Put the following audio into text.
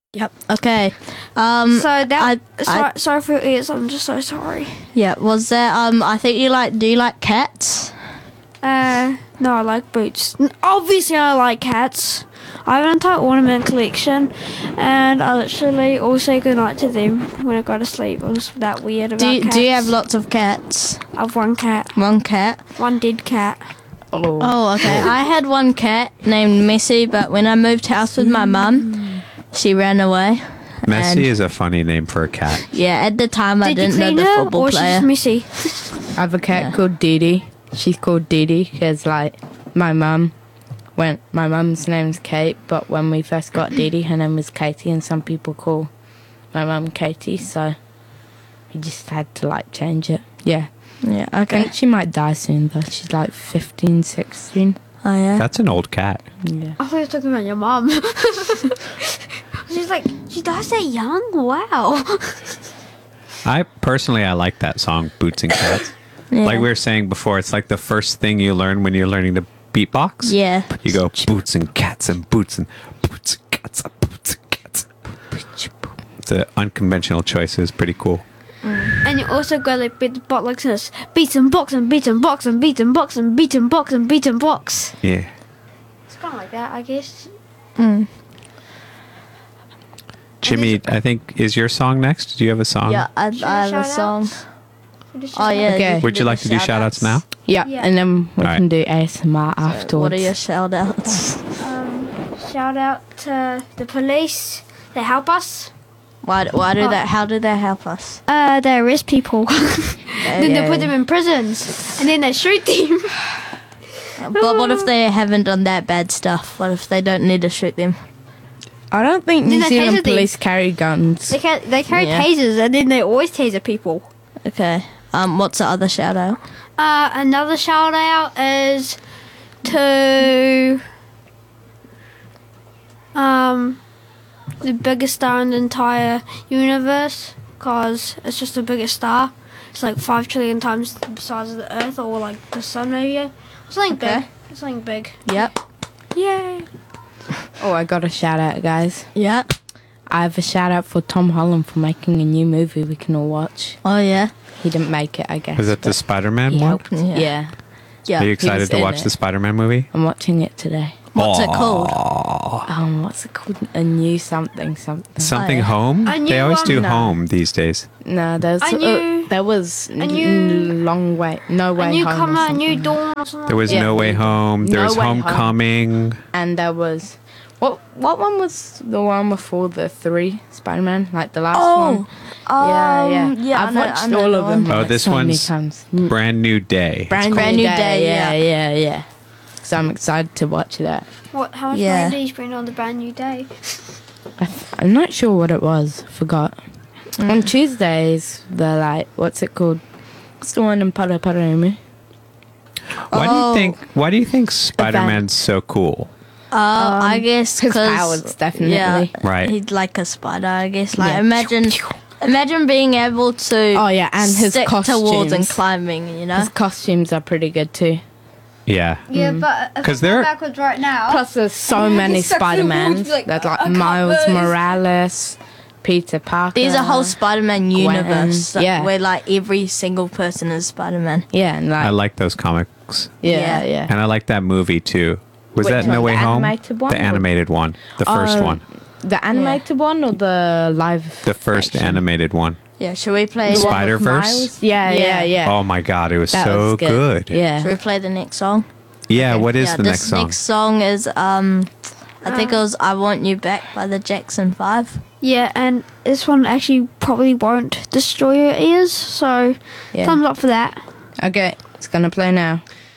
Yep. Okay. So that. I- sorry for your ears. I'm just so sorry. Yeah. Was there? I think you like. Do you like cats? No, I like boots. Obviously, I like cats. I have an entire ornament collection, and I literally all say goodnight to them when I go to sleep. I was that weird about cats. Do you have lots of cats? I have one cat. One cat. One dead cat. Oh, okay. I had one cat named Missy, but when I moved house with my mum, she ran away. Messi And- is a funny name for a cat. Yeah, at the time I Did you didn't know clean the her, football or player. she's messy? I have a cat Yeah. called Dee Dee. She's called Dee Dee because, like, my mum's name's Kate, but when we first got Dee Dee, her name was Katie, and some people call my mum Katie, so we just had to, like, change it. Yeah. Yeah, I okay. think she might die soon, though. She's, like, 15, 16. Oh, yeah. That's an old cat. Yeah. I thought you were talking about your mum. She's like, she dies that young? Wow. I like that song, Boots and Cats. Yeah. Like we were saying before, it's like the first thing you learn when you're learning to beatbox. Yeah. You go boots and cats and boots and cats and boots and cats. The unconventional choice is pretty cool. And you also go like beat box like this. Beat and box and beat and box and beat and box and beat and box and beat and box. Yeah. It's kind of like that, I guess. Jimmy, I think, is your song next? Do you have a song? Yeah, I Should have a shout song. outs? Oh, yeah. Okay. you Would can you like to do shout outs now? Yeah, Yeah. and then we Alright. can do ASMR afterwards. What are your shout outs? Shout out to the police. They help us. How do they help us? They arrest people. Then they put them in prisons. And then they shoot them. But what if they haven't done that bad stuff? What if they don't need to shoot them? I don't think Then New they Zealand taser them. police carry guns. They carry Yeah. tasers, and then they always taser people. Okay. What's the other shout out? Another shout out is to the biggest star in the entire universe, because it's just the biggest star. It's like 5 trillion times the size of the Earth, or like the sun maybe. Something Okay. big. Something big. Yep. Yay! Oh, I got a shout out, guys. Yep. I have a shout out for Tom Holland for making a new movie we can all watch. Oh, yeah. He didn't make it, I guess. Is it the but Spider-Man he one? helped. Yeah. Yeah. Yeah. Are you He excited was to in watch it. the Spider-Man movie? I'm watching it today. What's it called? What's it called? A new something. Something yeah. Home? A new They always one? do No. Home these days. No, there was new- long way, no way A home. or newcomer, a something. new dawn, or something. There was Yeah. No Way Home. There No was Way Home. Homecoming. And there was what one was the one before the 3 Spider-Man, like the last one. Yeah. I've watched all of them. Oh, like, this so many one's times. Brand New Day. Brand Brand new New day. Day, Yeah. So I'm excited to watch that. How much Yeah. money did he spend on the brand new day? I'm not sure what it was. Forgot. On Tuesdays, they're like, what's it called? What's the one in Paraparaumu? Why do you think Spider-Man's so cool? I guess His because powers, definitely. Yeah, Right. He's like a spider, I guess. Like Yeah. imagine being able to. Oh, yeah, and his stick towards and costumes. climbing. You know. His costumes are pretty good too. Yeah. Yeah, but if 'Cause I go they're- backwards right now. Plus, there's so many He's stuck to the wall, Spider-Mans. like, There's I like can't Miles move. Morales, Peter Parker. There's a whole Spider-Man universe yeah. where like every single person is Spider-Man. Yeah, and like I like those comics. yeah. And I like that movie too. Was Which that one? No Way The Home? animated one The or- animated one. The first one. The animated one or the live? The first action? animated one. Yeah, should we play? The The one with Spider-Verse? Miles? Yeah. Oh my god, it was That so was good. Yeah. Should we play the next song? Yeah, what is yeah, the this next song? is I think it was "I Want You Back" by the Jackson 5. Yeah, and this one actually probably won't destroy your ears, so Yeah. thumbs up for that. Okay, it's gonna play now.